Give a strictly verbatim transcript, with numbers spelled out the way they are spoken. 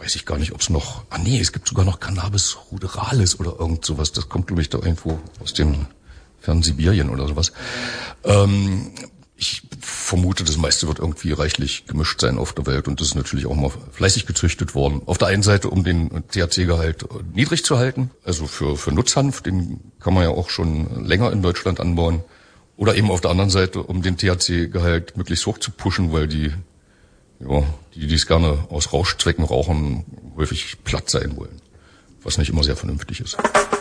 weiß ich gar nicht, ob es noch, ah nee, es gibt sogar noch Cannabis ruderalis oder irgend sowas. Das kommt, glaube ich, da irgendwo aus dem Fernsibirien oder sowas. Ähm, ich vermute, das meiste wird irgendwie reichlich gemischt sein auf der Welt und das ist natürlich auch mal fleißig gezüchtet worden. Auf der einen Seite, um den T H C-Gehalt niedrig zu halten, also für, für Nutzhanf, den kann man ja auch schon länger in Deutschland anbauen. Oder eben auf der anderen Seite, um den T H C-Gehalt möglichst hoch zu pushen, weil die, ja, die, die es gerne aus Rauschzwecken rauchen, häufig platt sein wollen. Was nicht immer sehr vernünftig ist.